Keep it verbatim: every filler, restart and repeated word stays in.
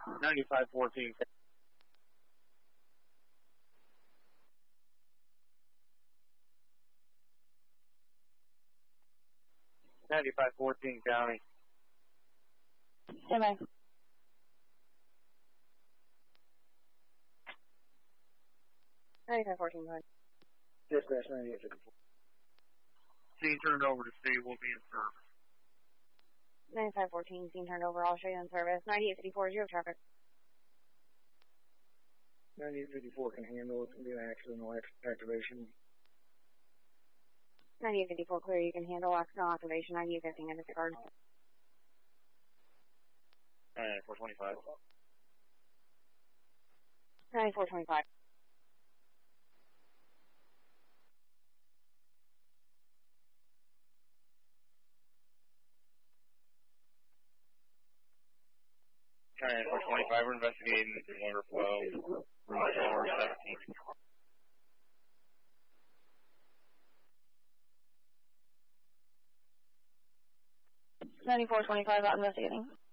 ninety-five fourteen. ninety-five fourteen County. Stand by. ninety-five fourteen, go ahead. Dispatch ninety-eight fifty-four. Scene turned over to Steve, will be in service. ninety-five fourteen, scene turned over, I'll show you in service. ninety-eight fifty-four, zero traffic. ninety-eight fifty-four can handle it. It's going to be an accidental activation. ninety-eight fifty-four, clear, you can handle accidental activation. ninety-eight fifty, and disregard. ninety-four twenty-five. ninety-four twenty-five. ninety-four twenty-five, we're investigating water flow. Route four seventeen. ninety-four twenty-five, out investigating.